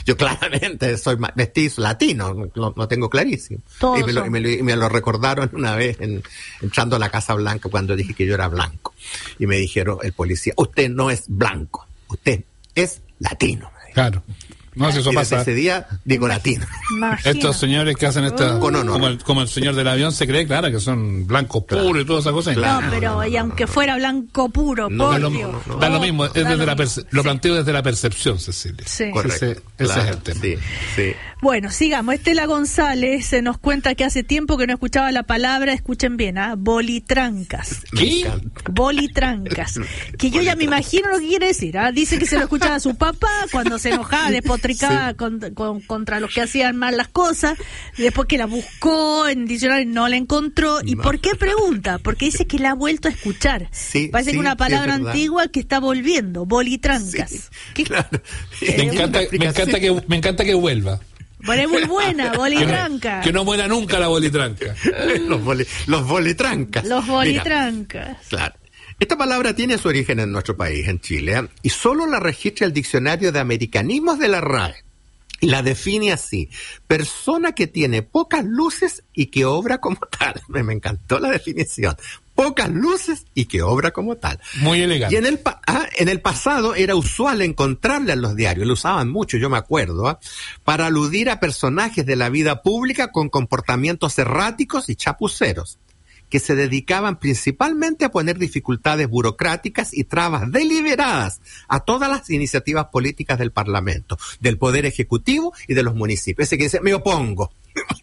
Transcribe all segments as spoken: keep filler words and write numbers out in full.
Yo claramente soy mestizo, latino, lo, lo tengo clarísimo. Y me, lo, y, me lo, y me lo recordaron una vez en, entrando a la Casa Blanca cuando dije que yo era blanco. Y me dijeron el policía, usted no es blanco, usted es latino. Claro. No, si eso y pasa. Desde ese día digo latino. Imagina. Estos señores que hacen esta, uh, como, el, como el señor del avión se cree, claro, que son blancos puros claro. y todas esas cosas. Claro. No, pero y aunque fuera blanco puro, no, por da lo, Dios. No, da lo mismo, es desde lo, la perce- lo planteo sí. desde la percepción, Cecilia. Sí. Correcto. Ese, claro. ese es el tema. Sí, sí. Bueno, sigamos. Estela González se nos cuenta que hace tiempo que no escuchaba la palabra, escuchen bien, ¿ah? ¿eh? Bolitrancas. ¿Qué? Bolitrancas. Que yo ya me imagino lo que quiere decir, ¿ah? ¿eh? Dice que se lo escuchaba a su papá cuando se enojaba, despotricaba sí. con, con, contra los que hacían mal las cosas, y después que la buscó en el diccionario y no la encontró. ¿Y no. por qué pregunta? Porque dice que la ha vuelto a escuchar. Sí, Parece sí, que una palabra sí, antigua que está volviendo, bolitrancas. Sí, ¿Qué? Claro. Eh, me, encanta, me, encanta que, me encanta que vuelva. Bueno, es muy buena, bolitranca. Que no, que no muera nunca la bolitranca. los, boli, los bolitrancas. Los bolitrancas. Mira, claro. Esta palabra tiene su origen en nuestro país, en Chile, ¿eh? y solo la registra el Diccionario de Americanismos de la R A E. Y la define así: persona que tiene pocas luces y que obra como tal. Me, me encantó la definición. Pocas luces y que obra como tal. Muy elegante. Y en el, pa- ah, en el pasado era usual encontrarla en los diarios, lo usaban mucho, yo me acuerdo, ¿ah? para aludir a personajes de la vida pública con comportamientos erráticos y chapuceros, que se dedicaban principalmente a poner dificultades burocráticas y trabas deliberadas a todas las iniciativas políticas del Parlamento, del Poder Ejecutivo y de los municipios. Ese que dice, me opongo.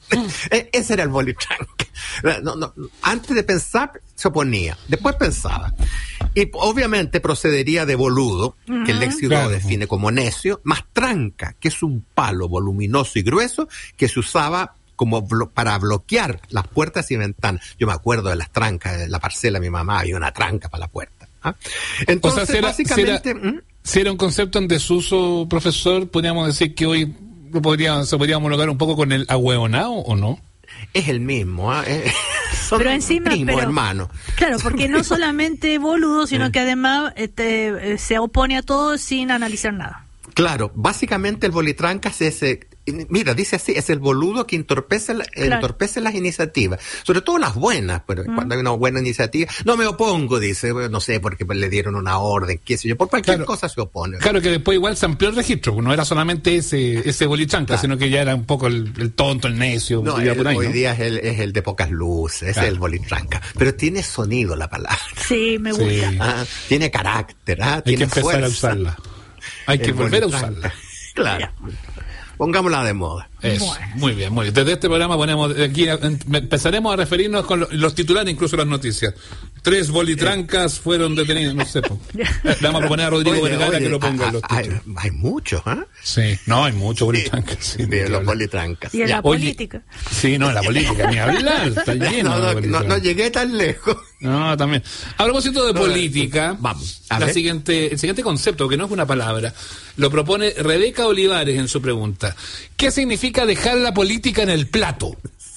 Ese era el bolitranca. No, no, antes de pensar, se oponía. Después pensaba. Y obviamente procedería de boludo, uh-huh. que el léxico claro. lo define como necio, más tranca, que es un palo voluminoso y grueso que se usaba como blo- para bloquear las puertas y ventanas. Yo me acuerdo de las trancas, de la parcela de mi mamá, había una tranca para la puerta. ¿Ah? Entonces, o sea, si era, básicamente... Si era, ¿Mm? si era un concepto en desuso, profesor, podríamos decir que hoy lo podría, se podría homologar un poco con el ahueonao, ¿o no? Es el mismo, ¿eh? Son pero encima, primo, pero, hermano. Claro, porque no solamente boludo, sino que además este, se opone a todo sin analizar nada. Claro, básicamente el bolitrancas es ese... Mira, dice así, es el boludo que entorpece, la, claro. entorpece las iniciativas, sobre todo las buenas, pero mm. cuando hay una buena iniciativa, no me opongo, dice, no sé, porque le dieron una orden, qué sé yo, por cualquier claro. cosa se opone. Claro que después igual se amplió el registro, no era solamente ese ese bolitranca, claro. sino que ya era un poco el, el tonto, el necio. No, el, por ahí, hoy ¿no? día es el, es el de pocas luces, claro. es el bolitranca, pero tiene sonido la palabra. Sí, me gusta. Sí. Ah, tiene carácter, ah, hay tiene que empezar fuerza. a usarla. Hay que el volver bolitranca. a usarla. Claro. Pongámosla de moda. Eso, bueno. Muy bien, muy bien. Desde este programa ponemos aquí empezaremos a referirnos con los, los titulares, incluso las noticias. Tres bolitrancas fueron detenidos, no sé. Le vamos a proponer a Rodrigo Vergara que lo ponga en los títulos. Hay, hay muchos, ¿ah? ¿eh? Sí, no, hay muchos bolitrancas. Sí, sí, de los bolitrancas. Y en la Oye, política. Sí, no, en la política, ni hablar, está lleno. No, no, no, no llegué tan lejos. No, también. A propósito de no, política, vamos. A la ver. siguiente, el siguiente concepto, que no es una palabra, lo propone Rebeca Olivares en su pregunta. ¿Qué significa dejar la política en el plato?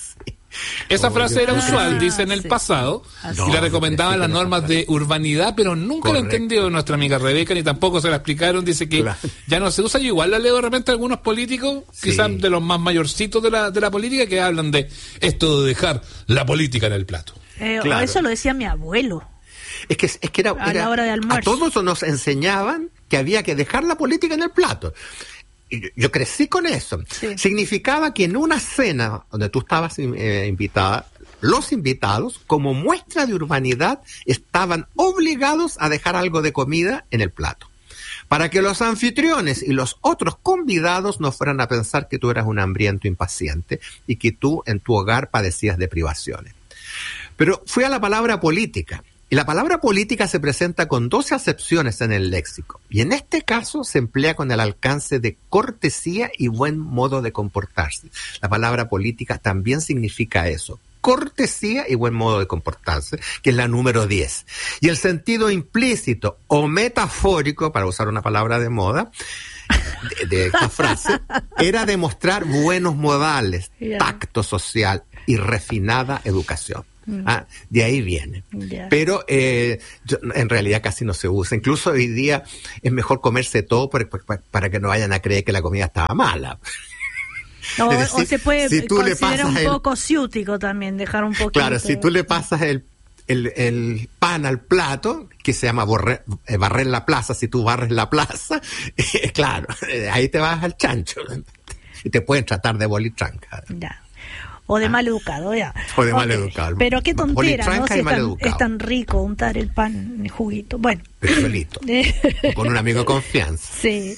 Esa oh, frase era usual, ah, dice en el sí. pasado, Así. y la recomendaban las normas de urbanidad, pero nunca Correcto. la entendió nuestra amiga Rebeca, ni tampoco se la explicaron. Dice que claro. ya no se usa. Yo igual la leo de repente a algunos políticos, sí. quizás de los más mayorcitos de la, de la política, que hablan de esto de dejar la política en el plato. Eh, claro. Eso lo decía mi abuelo. Es que, es que era, a era, la hora de almuerzo. A todos nos enseñaban que había que dejar la política en el plato. Yo, yo crecí con eso. Sí. Significaba que en una cena donde tú estabas eh, invitada, los invitados, como muestra de urbanidad, estaban obligados a dejar algo de comida en el plato, para que los anfitriones y los otros convidados no fueran a pensar que tú eras un hambriento impaciente y que tú en tu hogar padecías de privaciones. Pero fui a la palabra política. Y la palabra política se presenta con doce acepciones en el léxico, y en este caso se emplea con el alcance de cortesía y buen modo de comportarse. La palabra política también significa eso, cortesía y buen modo de comportarse, que es la número diez. Y el sentido implícito o metafórico, para usar una palabra de moda, de, de esta frase, era demostrar buenos modales, yeah. tacto social y refinada educación. Mm. Ah, de ahí viene. Yeah. Pero eh, yo, en realidad casi no se usa. Incluso hoy día es mejor comerse todo para, para, para que no vayan a creer que la comida estaba mala. O, decir, o se puede si considerar un poco el, ciútico también, dejar un poquito. Claro, si tú le pasas el, el, el pan al plato, que se llama borre, eh, barrer la plaza, si tú barres la plaza, eh, claro, eh, ahí te vas al chancho. Y te pueden tratar de bolitranca. Ya. O de ah. mal educado, ya. O de okay. mal educado. Pero qué tontera, ¿no? Si es tan, es tan rico untar el pan en juguito. Bueno. Pero solito. Con un amigo de confianza. Sí.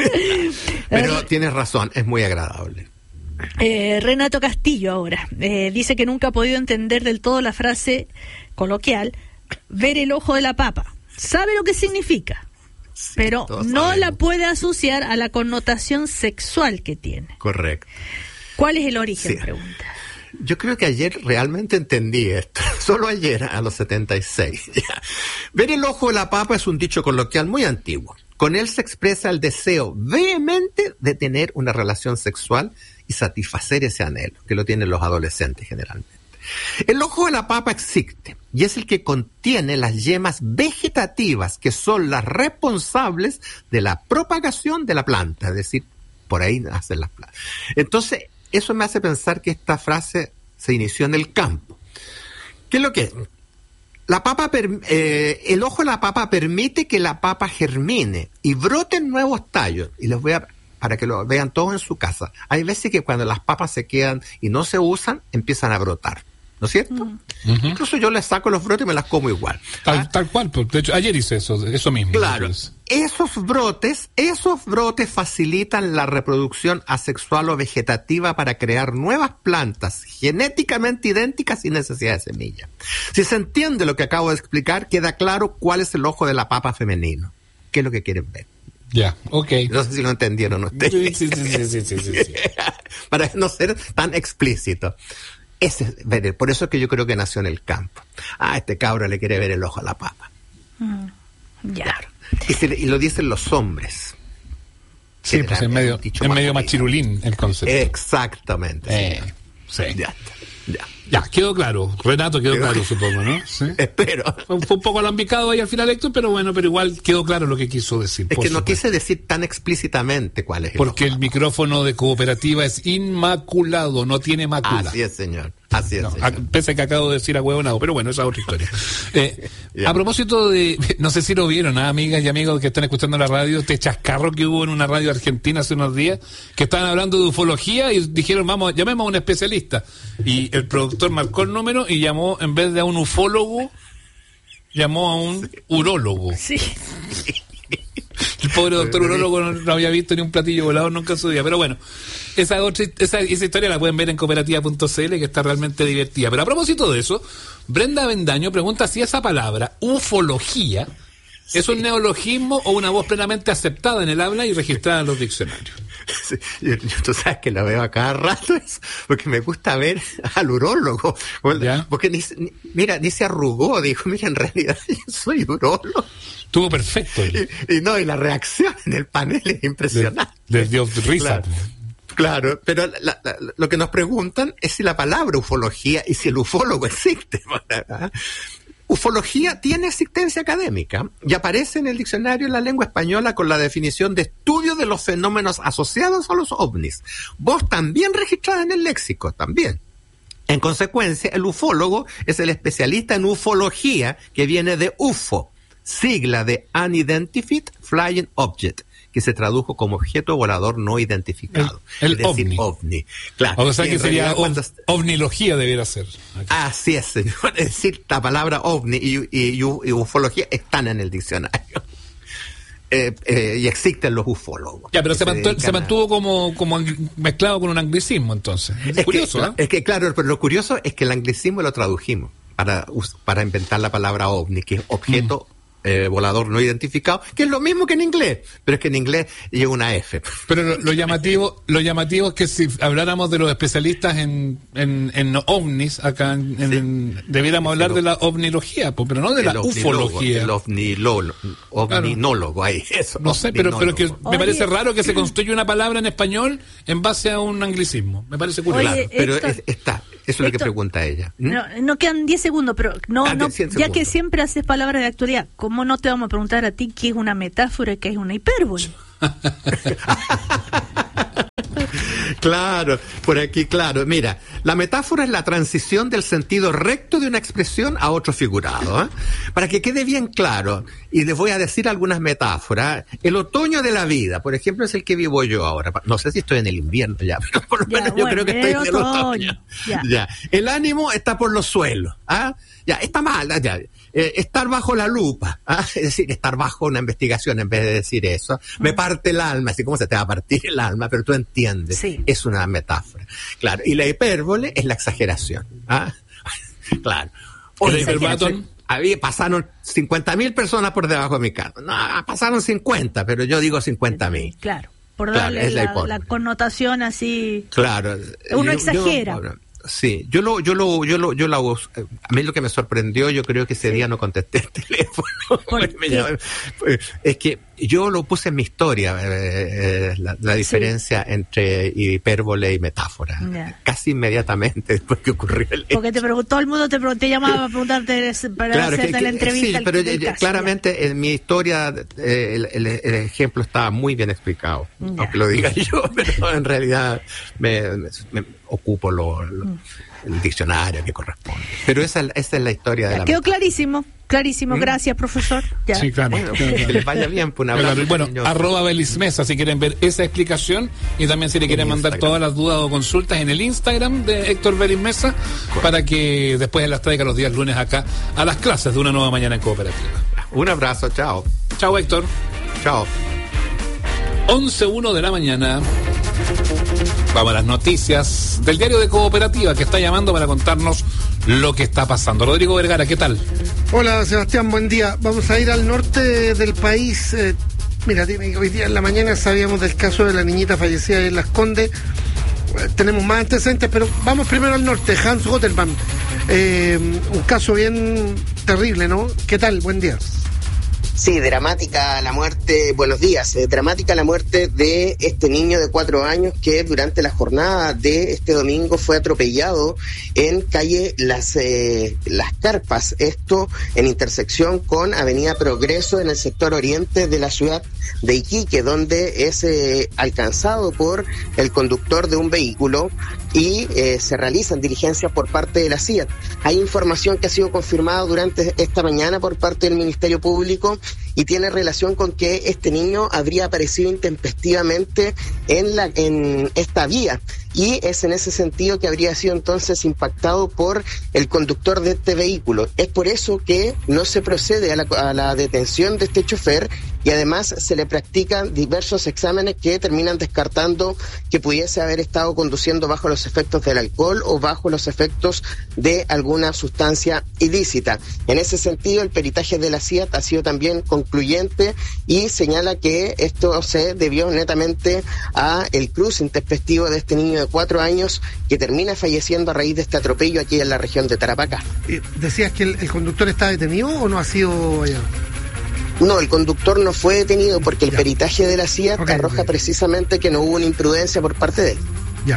Pero tienes razón, es muy agradable. Eh, Renato Castillo ahora. Eh, dice que nunca ha podido entender del todo la frase coloquial, ver el ojo de la papa. Sabe lo que significa. Sí, pero no sabemos. La puede asociar a la connotación sexual que tiene. Correcto. ¿Cuál es el origen? Sí. Pregunta. Yo creo que ayer realmente entendí esto, solo ayer a los setenta y seis. Ver el ojo de la papa es un dicho coloquial muy antiguo. Con él se expresa el deseo vehemente de tener una relación sexual y satisfacer ese anhelo, que lo tienen los adolescentes generalmente. El ojo de la papa existe y es el que contiene las yemas vegetativas que son las responsables de la propagación de la planta, es decir, por ahí nacen las plantas. Entonces, eso me hace pensar que esta frase se inició en el campo. ¿Qué es lo que es? La papa, eh, el ojo de la papa permite que la papa germine y broten nuevos tallos. Y les voy a, para que lo vean todos en su casa. Hay veces que cuando las papas se quedan y no se usan, empiezan a brotar. ¿No es cierto? Uh-huh. Incluso yo les saco los brotes y me las como igual. Tal, ¿Ah? tal cual. De hecho, ayer hice eso, eso mismo. Claro. Esos brotes, esos brotes facilitan la reproducción asexual o vegetativa para crear nuevas plantas genéticamente idénticas sin necesidad de semilla. Si se entiende lo que acabo de explicar, queda claro cuál es el ojo de la papa femenino. ¿Qué es lo que quieren ver? Ya, yeah, ok. No sé si lo entendieron ustedes. Sí, sí, sí, sí, sí, sí, sí. Para no ser tan explícito. Ese, por eso es que yo creo que nació en el campo. Ah, este cabro le quiere ver el ojo a la papa. Mm, ya. Claro. Y, se, y lo dicen los hombres. Sí, pues en medio, en medio machirulín el concepto. Exactamente. Eh, sí. Ya, ya. Ya, quedó claro. Renato quedó quedó claro, supongo, ¿no? ¿Sí? Espero. Fue, fue un poco alambicado ahí al final, Héctor, pero bueno, pero igual quedó claro lo que quiso decir. Es que no quise decir tan explícitamente cuál es el Porque el micrófono de Cooperativa es inmaculado, no tiene mácula. Así es, señor. Así es, no, señor. A, pese a que acabo de decir a huevonado, pero bueno, esa es otra historia. Eh, a propósito de, no sé si lo vieron, ¿eh? Amigas y amigos que están escuchando la radio, este chascarro que hubo en una radio argentina hace unos días, que estaban hablando de ufología y dijeron, vamos, llamemos a un especialista. Y el productor marcó el número y llamó, en vez de a un ufólogo, llamó a un sí. urólogo. Sí. El pobre doctor urólogo no, no había visto ni un platillo volador nunca en su día, pero bueno, esa otra esa, esa historia la pueden ver en cooperativa punto c l, que está realmente divertida. Pero a propósito de eso, Brenda Avendaño pregunta si esa palabra, ufología, sí. es un neologismo o una voz plenamente aceptada en el habla y registrada en los diccionarios. Sí, yo, yo, tú sabes que la veo a cada rato eso, porque me gusta ver al urólogo. ¿Ya? Porque ni, ni, mira, ni se arrugó, dijo, mira, en realidad yo soy urólogo. Estuvo perfecto. Y, y no, y la reacción en el panel es impresionante. Les dio risa. Claro, claro, pero la, la, lo que nos preguntan es si la palabra ufología y si el ufólogo existe. Ufología tiene existencia académica y aparece en el diccionario en la lengua española con la definición de estudio de los fenómenos asociados a los ovnis. Voz también registrada en el léxico, también. En consecuencia, el ufólogo es el especialista en ufología, que viene de U F O, sigla de Unidentified Flying Object, que se tradujo como objeto volador no identificado. El, el es decir, ovni. ovni. Claro. O sea que sería cuando... ov, ovnilogía debiera ser. Aquí. Así es, señor. Es decir, la palabra ovni y, y, y, y ufología están en el diccionario. Eh, eh, y existen los ufólogos. Ya, pero se, mantuvo, se mantuvo como, como mezclado con un anglicismo, entonces. Es, es curioso, que, ¿eh? Es que, claro, pero lo curioso es que el anglicismo lo tradujimos para, para inventar la palabra ovni, que es objeto mm. Eh, volador no identificado, que es lo mismo que en inglés, pero es que en inglés lleva una F. Pero lo, lo llamativo lo llamativo es que si habláramos de los especialistas en, en, en ovnis, acá en, sí. en, debiéramos hablar de la ovnilogía, pero no de la ufología. El ovnilólogo, ovninólogo, ahí, eso. No sé, pero, pero que me parece raro que se construya una palabra en español en base a un anglicismo. Me parece curioso. Claro, pero es, está... es lo que pregunta ella. ¿Mm? No, no quedan diez segundos, pero no, ah, no ya que siempre haces palabras de actualidad, ¿cómo no te vamos a preguntar a ti qué es una metáfora y qué es una hipérbole? Claro, por aquí, claro. Mira, la metáfora es la transición del sentido recto de una expresión a otro figurado, ¿eh? Para que quede bien claro, y les voy a decir algunas metáforas. El otoño de la vida, por ejemplo, es el que vivo yo ahora. No sé si estoy en el invierno ya, pero por lo ya, menos bueno, yo creo que estoy en el otoño. otoño. Ya. Ya. El ánimo está por los suelos, ¿ah? Ya, está mal, ya. Eh, estar bajo la lupa, ¿ah? Es decir, estar bajo una investigación en vez de decir eso, mm. me parte el alma, así como se te va a partir el alma, pero tú entiendes, sí. Es una metáfora, claro, y la hipérbole es la exageración, ¿ah? Claro. ¿El hiperbatón? Había, pasaron cincuenta mil personas por debajo de mi carro, no, pasaron cincuenta, pero yo digo cincuenta mil. Claro, por darle claro, la, la, la connotación así, claro, uno yo, exagera. Yo, Sí, yo lo, yo lo, yo lo, yo la a mí lo que me sorprendió, yo creo que ese sí. día no contesté el teléfono. Es que yo lo puse en mi historia, eh, la, la diferencia sí. entre hipérbole y metáfora, yeah. casi inmediatamente después que ocurrió el hecho. Porque te preguntó, todo el mundo te, te llamaba para preguntarte, para claro, hacerte que, que, la entrevista. Sí, pero del caso, ya. claramente en mi historia eh, el, el, el ejemplo estaba muy bien explicado, yeah. aunque lo diga yo, pero en realidad me, me, me ocupo lo, lo mm. el diccionario que corresponde. Pero esa, esa es la historia de ya, la quedó metáfora. Clarísimo. Clarísimo, gracias, profesor. Ya. Sí, claro. Bueno, claro, claro. Que les vaya bien, pues un abrazo. Bueno, señor. arroba Belismesa si quieren ver esa explicación y también si le quieren mandar todas las dudas o consultas en el Instagram de Héctor Belismesa para que después las traiga los días lunes acá a las clases de Una Nueva Mañana en Cooperativa. Un abrazo, chao. Chao, Héctor. Chao. once uno de la mañana. Vamos a las noticias del diario de Cooperativa que está llamando para contarnos lo que está pasando. Rodrigo Vergara, ¿qué tal? Hola, Sebastián, buen día. Vamos a ir al norte del país. Eh, mira, hoy día en la mañana sabíamos del caso de la niñita fallecida en Las Condes. Eh, tenemos más antecedentes, pero vamos primero al norte. Hans Gottelmann. Eh, un caso bien terrible, ¿no? ¿Qué tal? Buen día. Sí, dramática la muerte, buenos días, eh, dramática la muerte de este niño de cuatro años que durante la jornada de este domingo fue atropellado en calle Las eh, Las Carpas, esto en intersección con Avenida Progreso en el sector oriente de la ciudad de Iquique, donde es eh, alcanzado por el conductor de un vehículo y eh, se realizan diligencias por parte de la C I A T. Hay información que ha sido confirmada durante esta mañana por parte del Ministerio Público y tiene relación con que este niño habría aparecido intempestivamente en la en esta vía y es en ese sentido que habría sido entonces impactado por el conductor de este vehículo. Es por eso que no se procede a la, a la detención de este chofer y además se le practican diversos exámenes que terminan descartando que pudiese haber estado conduciendo bajo los efectos del alcohol o bajo los efectos de alguna sustancia ilícita. En ese sentido, el peritaje de la C I A T ha sido también concluyente y señala que esto se debió netamente a el cruce intempestivo de este niño de cuatro años que termina falleciendo a raíz de este atropello aquí en la región de Tarapacá. ¿Decías que el, el conductor está detenido o no ha sido allá? No, el conductor no fue detenido porque el ya. peritaje de la C I A T okay, arroja okay. precisamente que no hubo una imprudencia por parte de él. Ya,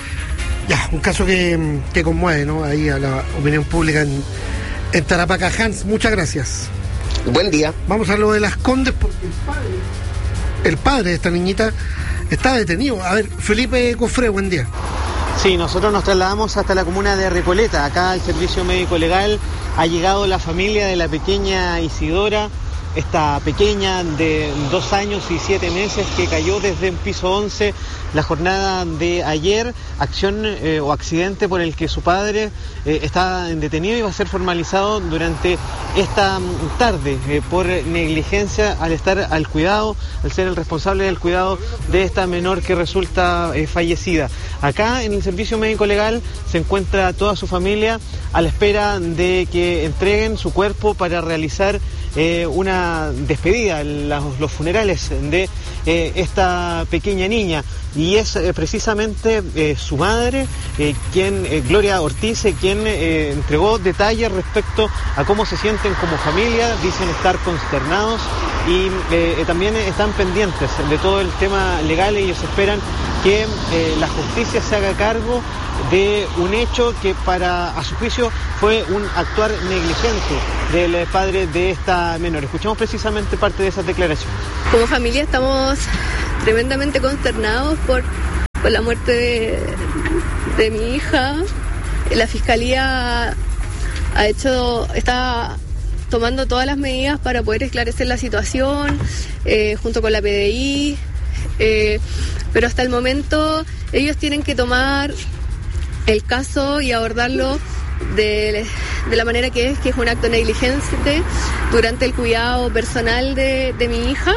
ya, un caso que, que conmueve, ¿no? Ahí a la opinión pública en, en Tarapacá. Hans, muchas gracias. Buen día. Vamos a lo de Las Condes porque el padre, el padre de esta niñita está detenido. A ver, Felipe Cofré, buen día. Sí, nosotros nos trasladamos hasta la comuna de Recoleta. Acá al Servicio Médico Legal ha llegado la familia de la pequeña Isidora, esta pequeña de dos años y siete meses que cayó desde un piso once la jornada de ayer, acción eh, o accidente por el que su padre eh, está detenido y va a ser formalizado durante esta tarde eh, por negligencia al estar al cuidado, al ser el responsable del cuidado de esta menor que resulta eh, fallecida. Acá en el Servicio Médico Legal se encuentra toda su familia a la espera de que entreguen su cuerpo para realizar eh, una despedida, los, los funerales de eh, esta pequeña niña. y es eh, precisamente eh, su madre, eh, quien, eh, Gloria Ortiz, eh, quien eh, entregó detalles respecto a cómo se sienten como familia. Dicen estar consternados y eh, también están pendientes de todo el tema legal. Ellos esperan que eh, la justicia se haga cargo de un hecho que para, a su juicio, fue un actuar negligente del padre de esta menor. Escuchamos precisamente parte de esas declaraciones. Como familia estamos tremendamente consternados por, por la muerte de, de mi hija. La fiscalía ha hecho, está tomando todas las medidas para poder esclarecer la situación, eh, junto con la P D I, eh, pero hasta el momento ellos tienen que tomar el caso y abordarlo de, de la manera que es, que es un acto negligente durante el cuidado personal de, de mi hija.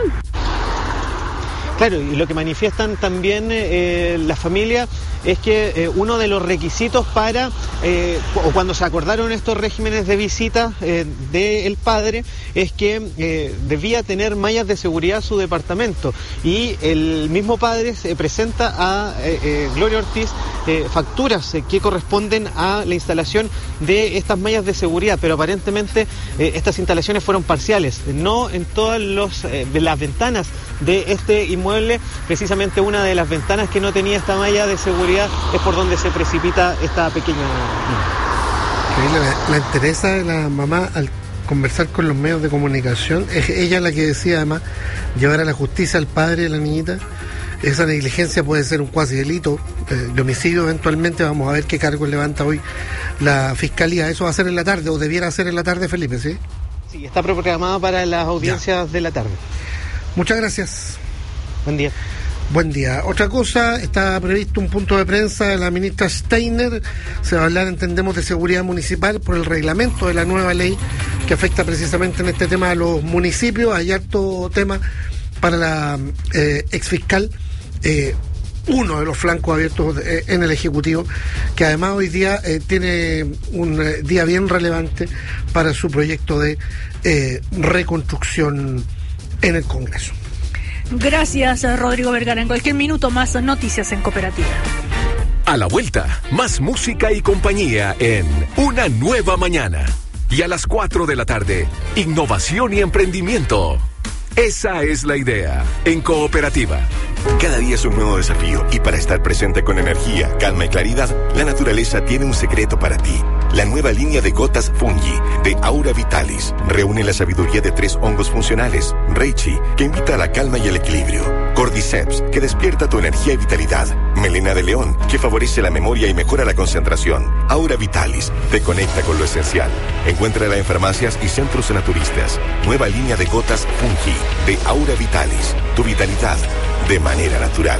Claro, y lo que manifiestan también eh, la familia es que eh, uno de los requisitos para, eh, o cuando se acordaron estos regímenes de visita eh, del padre, es que eh, debía tener mallas de seguridad su departamento. Y el mismo padre se presenta a eh, eh, Gloria Ortiz eh, facturas eh, que corresponden a la instalación de estas mallas de seguridad, pero aparentemente eh, estas instalaciones fueron parciales, no en todas los, eh, de las ventanas de este inmueble. Precisamente una de las ventanas que no tenía esta malla de seguridad es por donde se precipita esta pequeña niña. La, la interesa de la mamá al conversar con los medios de comunicación, es ella la que decía además llevar a la justicia al padre de la niñita. Esa negligencia puede ser un cuasi delito eh, de homicidio eventualmente. Vamos a ver qué cargos levanta hoy la fiscalía. Eso va a ser en la tarde, o debiera ser en la tarde, Felipe, ¿sí? Sí, está programada para las audiencias ya de la tarde. Muchas gracias. Buen día. Buen día. Otra cosa, está previsto un punto de prensa de la ministra Steiner. Se va a hablar, entendemos, de seguridad municipal por el reglamento de la nueva ley que afecta precisamente en este tema a los municipios. Hay harto tema para la eh, exfiscal, eh, uno de los flancos abiertos eh, en el Ejecutivo, que además hoy día eh, tiene un eh, día bien relevante para su proyecto de eh, reconstrucción en el Congreso. Gracias, Rodrigo Vergara. En cualquier minuto más noticias en Cooperativa. A la vuelta, más música y compañía en Una Nueva Mañana. Y a las cuatro de la tarde, innovación y emprendimiento. Esa es la idea en Cooperativa. Cada día es un nuevo desafío y para estar presente con energía, calma y claridad, la naturaleza tiene un secreto para ti. La nueva línea de gotas Fungi de Aura Vitalis reúne la sabiduría de tres hongos funcionales. Reishi, que invita a la calma y el equilibrio. Cordyceps, que despierta tu energía y vitalidad. Melena de león, que favorece la memoria y mejora la concentración. Aura Vitalis, te conecta con lo esencial. Encuéntrala en farmacias y centros naturistas. Nueva línea de gotas Fungi de Aura Vitalis. Tu vitalidad de manera natural.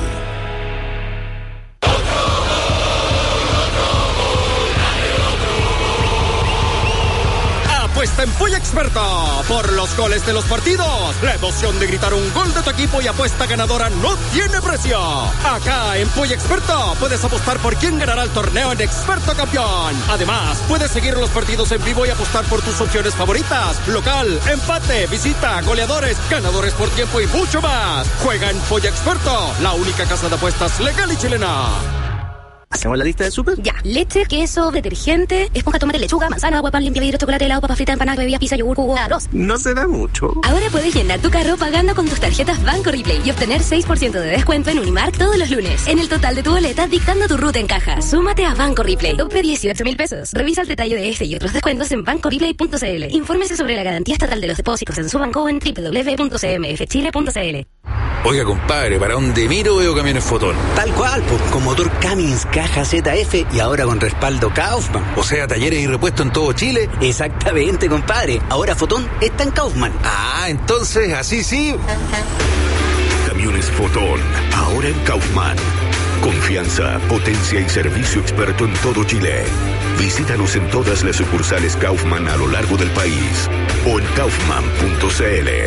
Apuesta en Polla Experta por los goles de los partidos. La emoción de gritar un gol de tu equipo y apuesta ganadora no tiene precio. Acá en Polla Experta puedes apostar por quién ganará el torneo en Experto Campeón. Además, puedes seguir los partidos en vivo y apostar por tus opciones favoritas. Local, empate, visita, goleadores, ganadores por tiempo y mucho más. Juega en Polla Experta, la única casa de apuestas legal y chilena. ¿Hacemos la lista del súper? Ya. Leche, queso, detergente, esponja, tomate, lechuga, manzana, agua, pan, limpia, vidrio, chocolate, helado, papa frita, empanada, bebidas, pizza, yogur, jugo, arroz. No se da mucho. Ahora puedes llenar tu carro pagando con tus tarjetas Banco Replay y obtener seis por ciento de descuento en Unimark todos los lunes. En el total de tu boleta, dictando tu ruta en caja. Súmate a Banco Replay. Tope dieciocho mil pesos. Revisa el detalle de este y otros descuentos en banco replay punto c l. Infórmese sobre la garantía estatal de los depósitos en su banco en doble u doble u doble u punto c m f chile punto c l. Oiga, compadre, ¿para dónde miro veo camiones Fotón? Tal cual, pues, con motor Cummins, caja Z F y ahora con respaldo Kaufman. O sea, talleres y repuestos en todo Chile. Exactamente, compadre. Ahora Fotón está en Kaufman. Ah, entonces, así sí. Camiones Fotón, ahora en Kaufman. Confianza, potencia y servicio experto en todo Chile. Visítanos en todas las sucursales Kaufman a lo largo del país o en kaufman punto c l.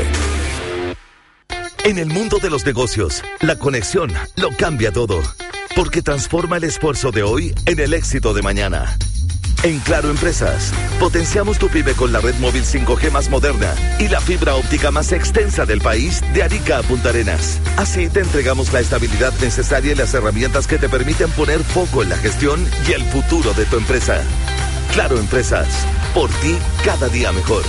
En el mundo de los negocios, la conexión lo cambia todo, porque transforma el esfuerzo de hoy en el éxito de mañana. En Claro Empresas, potenciamos tu pyme con la red móvil cinco G más moderna y la fibra óptica más extensa del país de Arica a Punta Arenas. Así te entregamos la estabilidad necesaria y las herramientas que te permiten poner foco en la gestión y el futuro de tu empresa. Claro Empresas, por ti cada día mejor.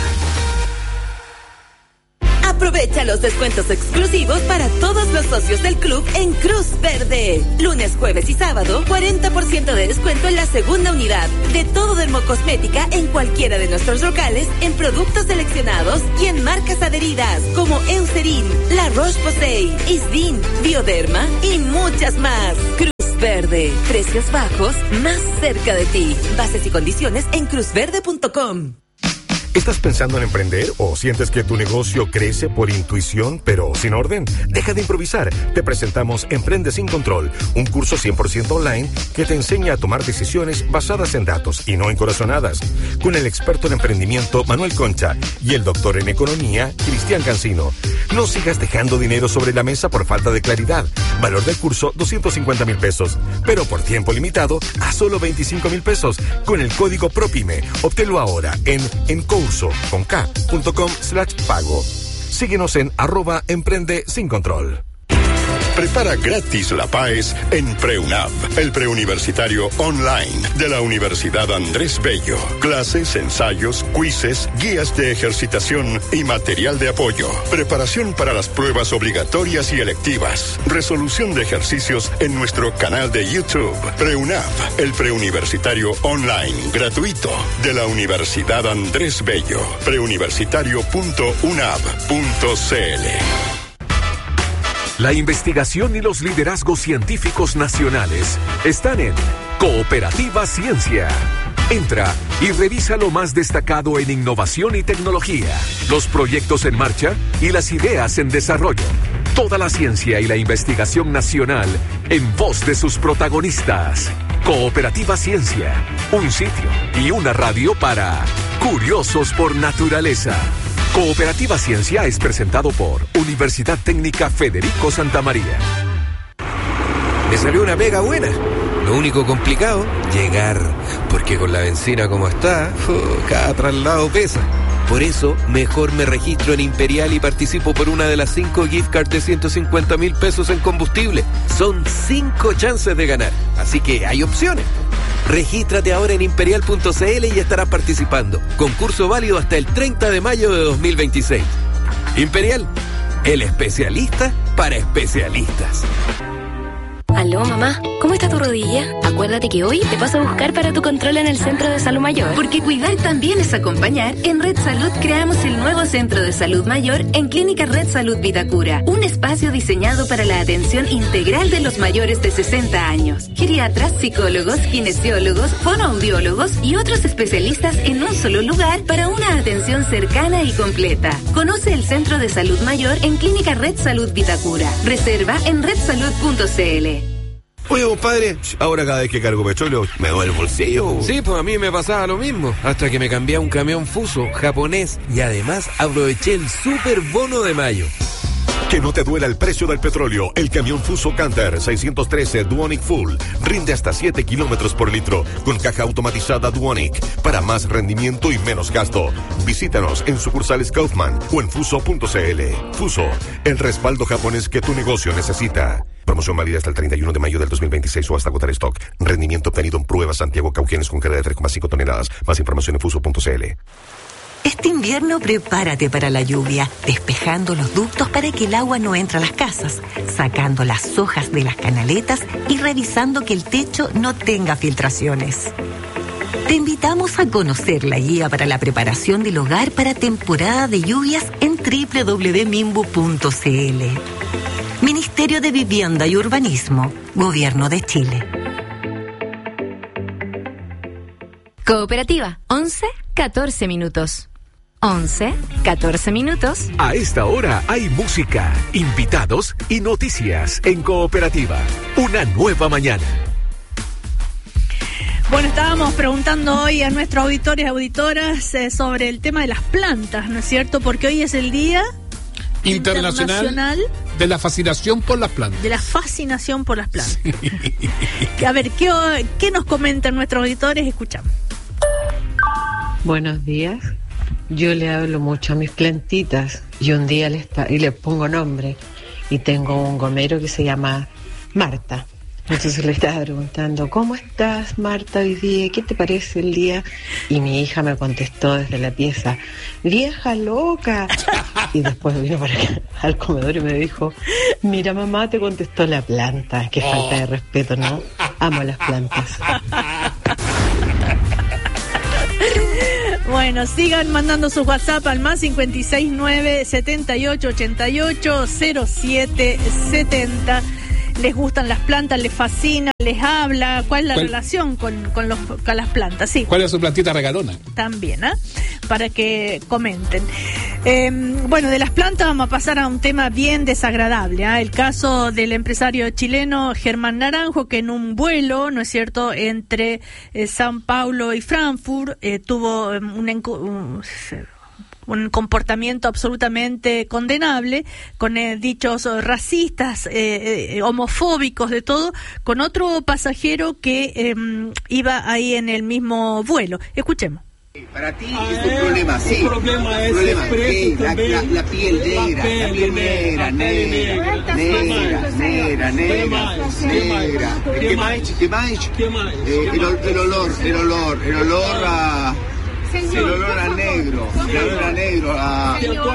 Aprovecha los descuentos exclusivos para todos los socios del club en Cruz Verde. Lunes, jueves y sábado, cuarenta por ciento de descuento en la segunda unidad de todo Dermocosmética en cualquiera de nuestros locales, en productos seleccionados y en marcas adheridas como Eucerin, La Roche-Posay, Isdin, Bioderma y muchas más. Cruz Verde, precios bajos, más cerca de ti. Bases y condiciones en cruz verde punto com. ¿Estás pensando en emprender o sientes que tu negocio crece por intuición pero sin orden? Deja de improvisar. Te presentamos Emprende sin Control, un curso cien por ciento online que te enseña a tomar decisiones basadas en datos y no en corazonadas. Con el experto en emprendimiento Manuel Concha y el doctor en economía Cristian Cancino. No sigas dejando dinero sobre la mesa por falta de claridad. Valor del curso doscientos cincuenta mil pesos, pero por tiempo limitado a solo veinticinco mil pesos con el código PROPYME. Obténlo ahora en encurso con k punto com slash pago. Síguenos en arroba emprende sin control. Prepara gratis la P A E S en PreUNAV, el preuniversitario online de la Universidad Andrés Bello. Clases, ensayos, quizzes, guías de ejercitación y material de apoyo. Preparación para las pruebas obligatorias y electivas. Resolución de ejercicios en nuestro canal de YouTube. PreUNAV, el preuniversitario online gratuito de la Universidad Andrés Bello. preuniversitario punto unav punto c l. La investigación y los liderazgos científicos nacionales están en Cooperativa Ciencia. Entra y revisa lo más destacado en innovación y tecnología, los proyectos en marcha y las ideas en desarrollo. Toda la ciencia y la investigación nacional en voz de sus protagonistas. Cooperativa Ciencia, un sitio y una radio para curiosos por naturaleza. Cooperativa Ciencia es presentado por Universidad Técnica Federico Santa María. Me salió una pega buena. Lo único complicado, llegar. Porque con la benzina como está, uh, cada traslado pesa. Por eso, mejor me registro en Imperial y participo por una de las cinco gift cards de ciento cincuenta mil pesos en combustible. Son cinco chances de ganar. Así que hay opciones. Regístrate ahora en imperial punto c l y estarás participando. Concurso válido hasta el treinta de mayo de dos mil veintiséis. Imperial, el especialista para especialistas. Aló, mamá, ¿cómo está tu rodilla? Acuérdate que hoy te paso a buscar para tu control en el Centro de Salud Mayor. Porque cuidar también es acompañar. En Red Salud creamos el nuevo Centro de Salud Mayor en Clínica Red Salud Vitacura. Un espacio diseñado para la atención integral de los mayores de sesenta años. Geriatras, psicólogos, kinesiólogos, fonoaudiólogos y otros especialistas en un solo lugar para una atención cercana y completa. Conoce el Centro de Salud Mayor en Clínica Red Salud Vitacura. Reserva en red salud punto c l. Oye, compadre, ahora cada vez que cargo petróleo me duele el bolsillo. Sí, pues a mí me pasaba lo mismo, hasta que me cambié a un camión Fuso japonés y además aproveché el super bono de mayo. Que no te duela el precio del petróleo. El camión Fuso Canter seiscientos trece Duonic Full rinde hasta siete kilómetros por litro con caja automatizada Duonic para más rendimiento y menos gasto. Visítanos en sucursales Kaufman o en fuso punto c l. Fuso, el respaldo japonés que tu negocio necesita. Promoción válida hasta el treinta y uno de mayo del dos mil veintiséis o hasta agotar stock. Rendimiento obtenido en pruebas Santiago Cauquenes con carga de tres coma cinco toneladas. Más información en fuso punto c l. Este invierno prepárate para la lluvia, despejando los ductos para que el agua no entre a las casas, sacando las hojas de las canaletas y revisando que el techo no tenga filtraciones. Te invitamos a conocer la guía para la preparación del hogar para temporada de lluvias en doble u doble u doble u punto mimbu punto c l. Ministerio de Vivienda y Urbanismo, Gobierno de Chile. Cooperativa, once, catorce minutos. once, catorce minutos. A esta hora hay música, invitados y noticias en Cooperativa. Una nueva mañana. Bueno, estábamos preguntando hoy a nuestros auditores y auditoras eh, sobre el tema de las plantas, ¿no es cierto? Porque hoy es el Día Internacional, Internacional de la fascinación por las plantas. De la fascinación por las plantas. Sí. A ver, ¿qué, ¿qué nos comentan nuestros auditores? Escuchamos. Buenos días. Yo le hablo mucho a mis plantitas y un día les, y les pongo nombre y tengo un gomero que se llama Marta. Entonces le estaba preguntando, ¿cómo estás, Marta, hoy día? ¿Qué te parece el día? Y mi hija me contestó desde la pieza, ¡vieja loca! Y después vino para acá, al comedor y me dijo, mira, mamá, te contestó la planta. Qué falta de respeto, ¿no? Amo las plantas. Bueno, sigan mandando sus WhatsApp al más cincuenta y seis nueve, setenta y ocho ochenta y ocho, cero siete setenta. Les gustan las plantas, les fascina, les habla. ¿Cuál es la ¿Cuál? relación con, con, los, con las plantas? Sí. ¿Cuál es su plantita regalona? También, ¿eh? Para que comenten. Eh, bueno, de las plantas vamos a pasar a un tema bien desagradable, ¿eh? El caso del empresario chileno Germán Naranjo, que en un vuelo, ¿no es cierto?, entre eh, Sao Paulo y Frankfurt, eh, tuvo eh, un... Enco- un un comportamiento absolutamente condenable, con eh, dichos racistas, eh, eh, homofóbicos, de todo, con otro pasajero que eh, iba ahí en el mismo vuelo. Escuchemos. Para ti es un problema, sí. El problema es problema, sí, la, la, la piel negra, la piel negra, negra, negra, negra, negra, negra. ¿Qué más? ¿Qué más? Eh, el, el olor, el olor, el olor a... El olor a negro, el olor a negro, a,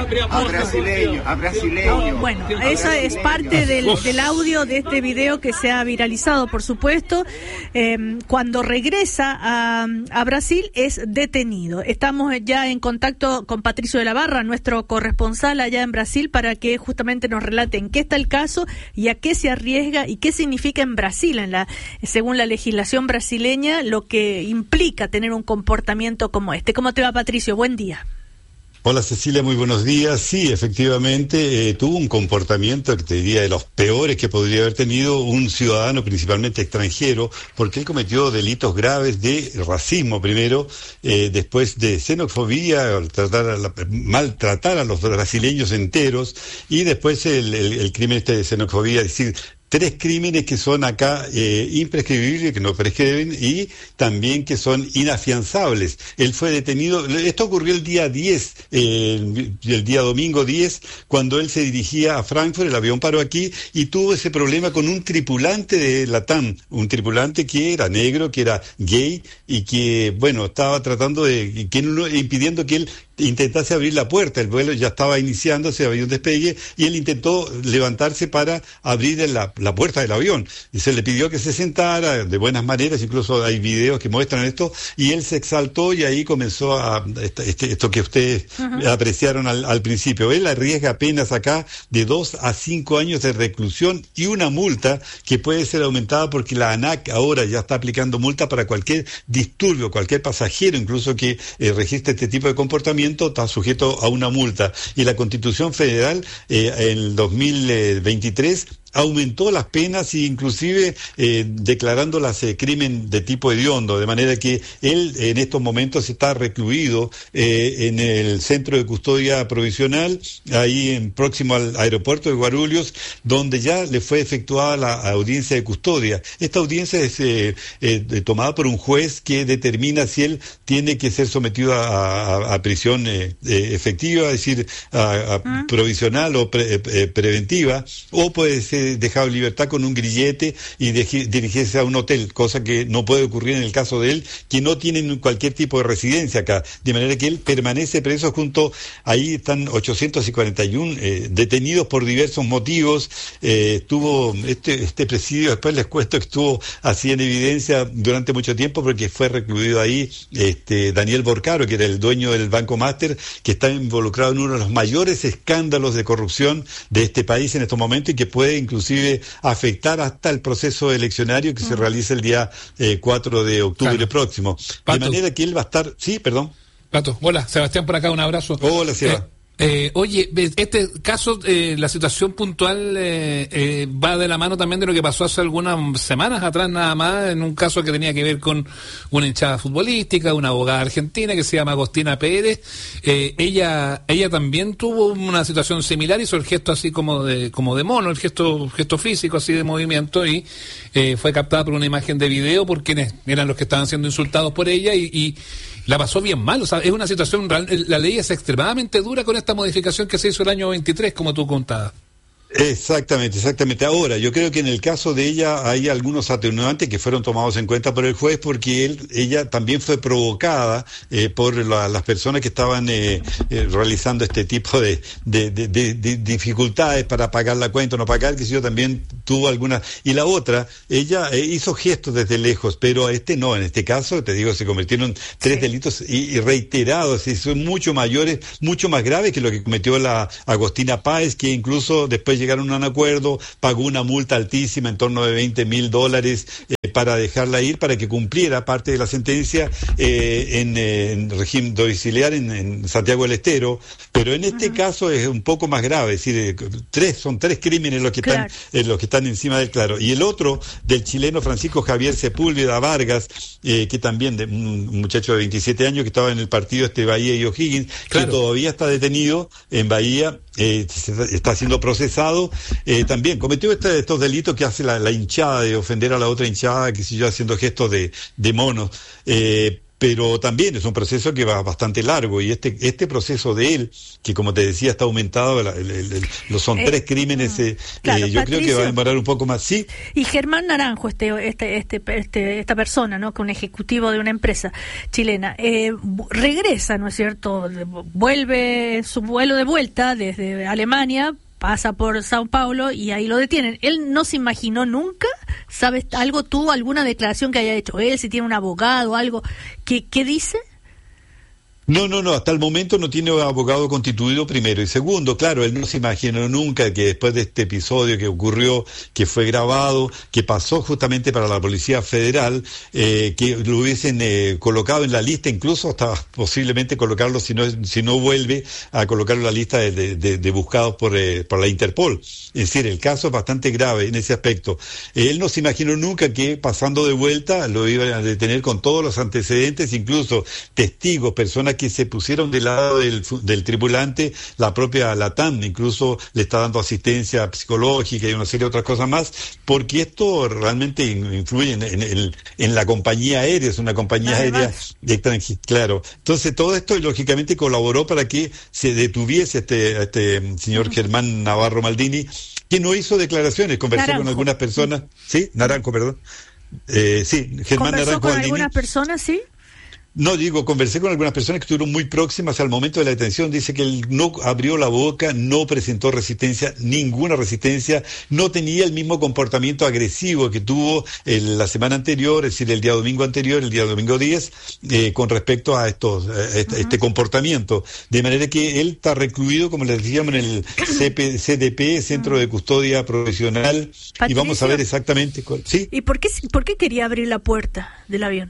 a brasileño, a brasileño. Bueno, eso es parte del, del audio de este video que se ha viralizado, por supuesto. Eh, cuando regresa a, a Brasil es detenido. Estamos ya en contacto con Patricio de la Barra, nuestro corresponsal allá en Brasil, para que justamente nos relate en qué está el caso y a qué se arriesga y qué significa en Brasil, en la, según la legislación brasileña, lo que implica tener un comportamiento como este. ¿Cómo te va, Patricio? Buen día. Hola, Cecilia, muy buenos días. Sí, efectivamente, eh, tuvo un comportamiento que te diría de los peores que podría haber tenido un ciudadano, principalmente extranjero, porque él cometió delitos graves de racismo primero, eh, después de xenofobia, tratar a la, maltratar a los brasileños enteros, y después el, el, el crimen este de xenofobia, es decir, tres crímenes que son acá eh, imprescribibles, que no prescriben, y también que son inafianzables. Él fue detenido, esto ocurrió el día diez, eh, el día domingo diez, cuando él se dirigía a Frankfurt, el avión paró aquí, y tuvo ese problema con un tripulante de Latam, un tripulante que era negro, que era gay, y que, bueno, estaba tratando de, que, impidiendo que él intentase abrir la puerta. El vuelo ya estaba iniciándose, había un despegue, y él intentó levantarse para abrir la, la puerta del avión, y se le pidió que se sentara de buenas maneras, incluso hay videos que muestran esto, y él se exaltó y ahí comenzó a este, esto que ustedes uh-huh. apreciaron al, al principio. Él arriesga penas acá de dos a cinco años de reclusión y una multa que puede ser aumentada, porque la ANAC ahora ya está aplicando multa para cualquier disturbio, cualquier pasajero incluso que eh, registre este tipo de comportamiento está sujeto a una multa. Y la Constitución Federal eh, en el dos mil veintitrés aumentó las penas, e inclusive eh, declarándolas eh, crimen de tipo hediondo, de manera que él en estos momentos está recluido eh, en el centro de custodia provisional, ahí en, próximo al aeropuerto de Guarulhos, donde ya le fue efectuada la audiencia de custodia. Esta audiencia es eh, eh, tomada por un juez que determina si él tiene que ser sometido a, a, a prisión eh, eh, efectiva, es decir, a, a provisional o pre, eh, preventiva, o puede ser dejado en libertad con un grillete y de, dirigirse a un hotel, cosa que no puede ocurrir en el caso de él, que no tiene cualquier tipo de residencia acá, de manera que él permanece preso junto, ahí están ochocientos cuarenta y uno eh, detenidos por diversos motivos. Eh, estuvo, este, este presidio, después les cuento que estuvo así en evidencia durante mucho tiempo, porque fue recluido ahí este Daniel Borcaro, que era el dueño del Banco Master, que está involucrado en uno de los mayores escándalos de corrupción de este país en estos momentos, y que puede incluso inclusive afectar hasta el proceso eleccionario que uh-huh. se realiza el día eh, cuatro de octubre claro. próximo. Pato. De manera que él va a estar... Sí, perdón. Pato, hola, Sebastián por acá, un abrazo. Hola, Seba. Eh, Eh, oye, este caso, eh, la situación puntual eh, eh, va de la mano también de lo que pasó hace algunas semanas atrás nada más, en un caso que tenía que ver con una hinchada futbolística, una abogada argentina que se llama Agostina Pérez. Eh, ella ella también tuvo una situación similar, hizo el gesto así como de como de mono, el gesto gesto físico así de movimiento, y eh, fue captada por una imagen de video por quienes eran los que estaban siendo insultados por ella y, y la pasó bien mal. O sea, es una situación, la ley es extremadamente dura con esta modificación que se hizo el año veintitrés, como tú contabas. Exactamente, exactamente. Ahora, yo creo que en el caso de ella hay algunos atenuantes que fueron tomados en cuenta por el juez porque él, ella también fue provocada eh, por la, las personas que estaban eh, eh, realizando este tipo de, de, de, de, de dificultades para pagar la cuenta o no pagar, que si yo también tuvo alguna. Y la otra, ella eh, hizo gestos desde lejos, pero este no, en este caso, te digo, se convirtieron tres sí. delitos y, y reiterados, y son mucho mayores, mucho más graves que lo que cometió la Agostina Páez, que incluso después llegaron a un acuerdo, pagó una multa altísima en torno de veinte mil dólares eh, para dejarla ir, para que cumpliera parte de la sentencia eh, en, eh, en régimen domiciliar en, en Santiago del Estero, pero en este uh-huh. caso es un poco más grave, es decir, eh, tres, son tres crímenes los que claro. están eh, los que están encima del claro. Y el otro, del chileno Francisco Javier Sepúlveda Vargas, eh, que también, de un muchacho de veintisiete años que estaba en el partido este Bahía y O'Higgins, claro. que todavía está detenido en Bahía, eh, está siendo procesado. Eh, también cometió este, estos delitos que hace la, la hinchada de ofender a la otra hinchada, que siguió haciendo gestos de, de monos. Eh, pero también es un proceso que va bastante largo y este este proceso de él, que como te decía está aumentado, el, el, el, los son eh, tres crímenes, eh, claro, eh, yo Patricio, creo que va a demorar un poco más, sí. Y Germán Naranjo, este este este, este esta persona, ¿no? Que un ejecutivo de una empresa chilena eh, regresa, ¿no es cierto? Vuelve su vuelo de vuelta desde Alemania, pasa por Sao Paulo y ahí lo detienen. Él no se imaginó nunca, ¿sabes algo tú, alguna declaración que haya hecho él, si tiene un abogado, algo, ¿qué, qué dice? No, no, no, hasta el momento no tiene abogado constituido, primero. Y segundo, claro, él no se imaginó nunca que después de este episodio que ocurrió, que fue grabado, que pasó justamente para la Policía Federal, eh, que lo hubiesen eh, colocado en la lista, incluso hasta posiblemente colocarlo, si no, si no vuelve a colocarlo en la lista de, de, de, de buscados por, eh, por la Interpol. Es decir, el caso es bastante grave en ese aspecto. Eh, él no se imaginó nunca que pasando de vuelta lo iban a detener con todos los antecedentes, incluso testigos, personas que se pusieron del lado del, del tripulante, la propia LATAM incluso le está dando asistencia psicológica y una serie de otras cosas más, porque esto realmente influye en, en, en, en la compañía aérea, es una compañía aérea de extranjera, claro. Entonces todo esto lógicamente colaboró para que se detuviese este, este señor Germán Navarro Maldini, que no hizo declaraciones, conversó Naranjo. con algunas personas, sí, Naranjo, perdón, eh, sí, Germán ¿Conversó Naranjo con Maldini. algunas personas, sí? No, digo, conversé con algunas personas que estuvieron muy próximas al momento de la detención. Dice que él no abrió la boca, no presentó resistencia, ninguna resistencia, no tenía el mismo comportamiento agresivo que tuvo el, la semana anterior, es decir, el día domingo anterior, el día domingo diez, eh, con respecto a estos, a este, uh-huh. este comportamiento. De manera que él está recluido, como les decíamos, en el C P, C D P, Centro uh-huh. de Custodia Provisional, Patricio, y vamos a ver exactamente cuál. ¿Sí? ¿Y por qué, por qué quería abrir la puerta del avión?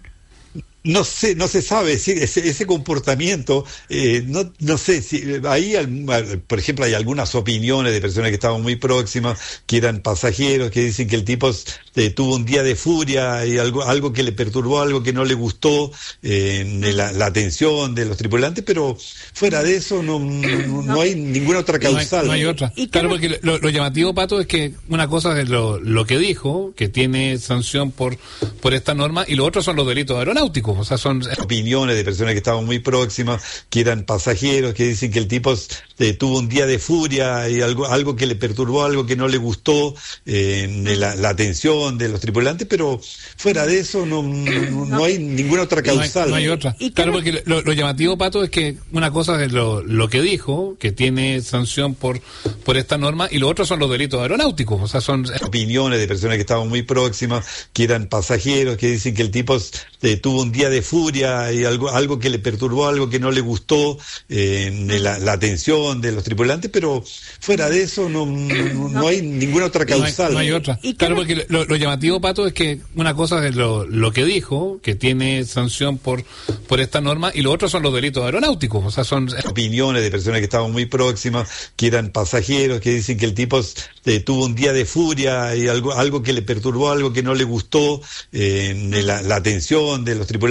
No sé, no se sabe, sí, ese, ese comportamiento, eh, no, no sé, si ahí, por ejemplo, hay algunas opiniones de personas que estaban muy próximas, que eran pasajeros, que dicen que el tipo eh, tuvo un día de furia y algo, algo que le perturbó, algo que no le gustó, eh, la, la atención de los tripulantes, pero fuera de eso no, no, no hay ninguna otra causal. No hay, no hay otra. Claro, porque lo, lo llamativo, Pato, es que una cosa es lo, lo que dijo, que tiene sanción por, por esta norma, y lo otro son los delitos aeronáuticos. O sea, son opiniones de personas que estaban muy próximas, que eran pasajeros, que dicen que el tipo eh, tuvo un día de furia y algo, algo que le perturbó, algo que no le gustó, eh, la, la atención de los tripulantes, pero fuera de eso no, no, no hay ninguna otra causal. No hay, no hay otra. Claro, porque lo, lo llamativo, Pato, es que una cosa es lo, lo que dijo, que tiene sanción por, por esta norma, y lo otro son los delitos aeronáuticos. O sea, son opiniones de personas que estaban muy próximas, que eran pasajeros, que dicen que el tipo eh, tuvo un día de furia y algo, algo que le perturbó, algo que no le gustó, eh, la, la atención de los tripulantes, pero fuera de eso no, no, no hay ninguna otra causal. No hay, no hay otra. Claro, porque lo, lo llamativo, Pato, es que una cosa es lo, lo que dijo, que tiene sanción por, por esta norma, y lo otro son los delitos aeronáuticos. O sea, son opiniones de personas que estaban muy próximas, que eran pasajeros, que dicen que el tipo eh, tuvo un día de furia y algo, algo que le perturbó, algo que no le gustó, eh, la, la atención de los tripulantes,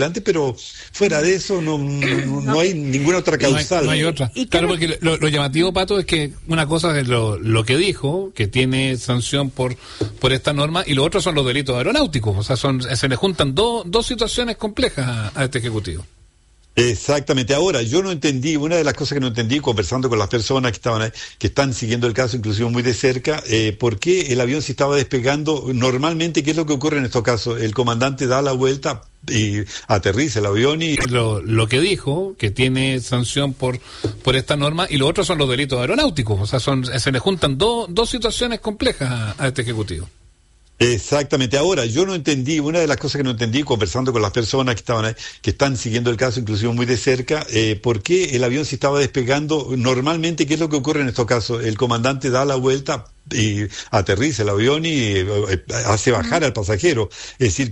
adelante, pero fuera de eso no, no, no hay ninguna otra causal. No hay, no hay otra. Claro, porque lo, lo llamativo, Pato, es que una cosa es lo, lo que dijo, que tiene sanción por por esta norma, y lo otro son los delitos aeronáuticos. O sea, son se le juntan dos dos situaciones complejas a, a este Ejecutivo. Exactamente. Ahora, yo no entendí, una de las cosas que no entendí conversando con las personas que estaban ahí, que están siguiendo el caso inclusive muy de cerca, eh, por qué el avión se estaba despegando. Normalmente, ¿qué es lo que ocurre en estos casos? El comandante da la vuelta y aterriza el avión y... Lo, lo que dijo, que tiene sanción por por esta norma, y lo otro son los delitos aeronáuticos. O sea, son se le juntan dos dos situaciones complejas a, a este Ejecutivo. Exactamente. Ahora, yo no entendí, una de las cosas que no entendí conversando con las personas que estaban ahí, que están siguiendo el caso inclusive muy de cerca, eh, por qué el avión se estaba despegando. Normalmente, ¿qué es lo que ocurre en estos casos? El comandante da la vuelta y aterriza el avión y eh, hace bajar al pasajero. Es decir,